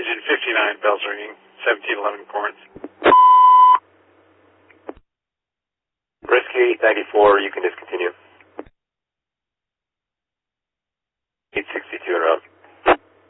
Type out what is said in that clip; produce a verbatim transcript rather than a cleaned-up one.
engine fifty-nine, bells ringing, seventeen eleven Corinth. Risky eight ninety-four, you can discontinue.